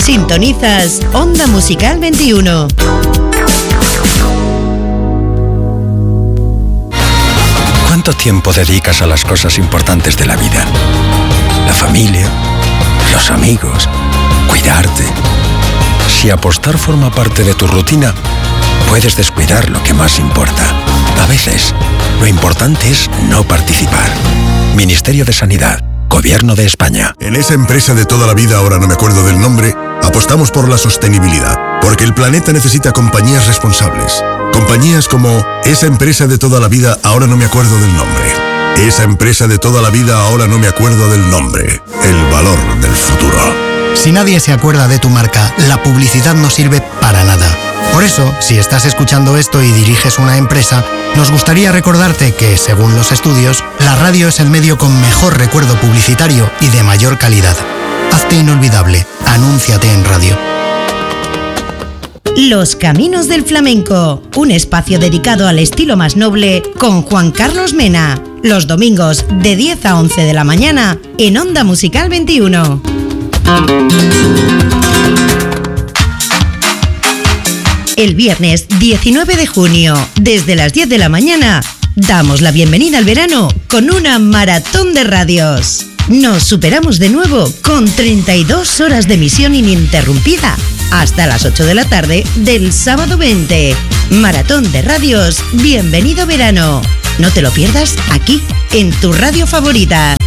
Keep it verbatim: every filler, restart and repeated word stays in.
Sintonizas Onda Musical veintiuno. ¿Cuánto tiempo dedicas a las cosas importantes de la vida? La familia, los amigos, cuidarte. Si apostar forma parte de tu rutina, puedes descuidar lo que más importa. A veces, lo importante es no participar. Ministerio de Sanidad, Gobierno de España. En esa empresa de toda la vida, ahora no me acuerdo del nombre, apostamos por la sostenibilidad, porque el planeta necesita compañías responsables. Compañías como esa empresa de toda la vida, ahora no me acuerdo del nombre. Esa empresa de toda la vida, ahora no me acuerdo del nombre. El valor del futuro. Si nadie se acuerda de tu marca, la publicidad no sirve para nada. Por eso, si estás escuchando esto y diriges una empresa, nos gustaría recordarte que, según los estudios, la radio es el medio con mejor recuerdo publicitario y de mayor calidad. Hazte inolvidable. Anúnciate en radio. Los Caminos del Flamenco, un espacio dedicado al estilo más noble con Juan Carlos Mena. Los domingos de diez a once de la mañana en Onda Musical veintiuno. El viernes diecinueve de junio, desde las diez de la mañana, damos la bienvenida al verano con una maratón de radios. Nos superamos de nuevo con treinta y dos horas de emisión ininterrumpida hasta las ocho de la tarde del sábado veinte. Maratón de radios, bienvenido verano. No te lo pierdas aquí, en tu radio favorita.